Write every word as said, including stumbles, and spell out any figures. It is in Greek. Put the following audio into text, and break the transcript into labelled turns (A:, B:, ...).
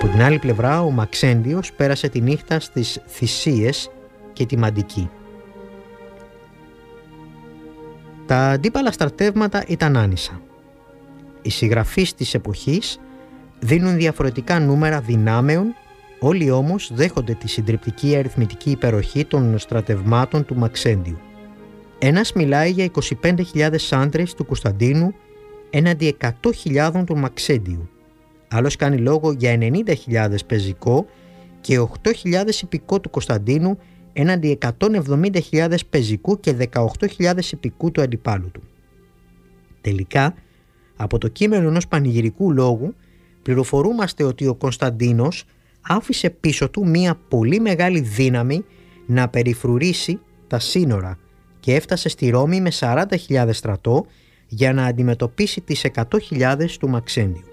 A: Από την άλλη πλευρά, ο Μαξέντιος πέρασε τη νύχτα στις Θυσίες και τη Μαντική. Τα αντίπαλα στρατεύματα ήταν άνισα. Οι συγγραφείς της εποχής δίνουν διαφορετικά νούμερα δυνάμεων, όλοι όμως δέχονται τη συντριπτική αριθμητική υπεροχή των στρατευμάτων του Μαξέντιου. Ένας μιλάει για είκοσι πέντε χιλιάδες άντρες του Κωνσταντίνου έναντι εκατό χιλιάδων του Μαξέντιου. Άλλος κάνει λόγο για ενενήντα χιλιάδες πεζικό και οκτώ χιλιάδες υπηκό του Κωνσταντίνου έναντι εκατόν εβδομήντα χιλιάδες πεζικού και δεκαοκτώ χιλιάδες υπηκού του αντιπάλου του. Τελικά, από το κείμενο ενός πανηγυρικού λόγου, πληροφορούμαστε ότι ο Κωνσταντίνος άφησε πίσω του μία πολύ μεγάλη δύναμη να περιφρουρήσει τα σύνορα και έφτασε στη Ρώμη με σαράντα χιλιάδες στρατό για να αντιμετωπίσει τις εκατό χιλιάδες του Μαξέντιου.